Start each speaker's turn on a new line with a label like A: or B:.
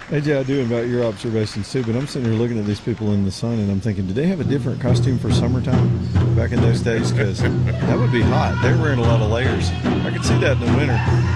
A: AJ, I do about your observations too, but I'm sitting here looking at these people in the sun and I'm thinking, did they have a different costume for summertime back in those days? Because that would be hot. They're wearing a lot of layers. I could see that in the winter.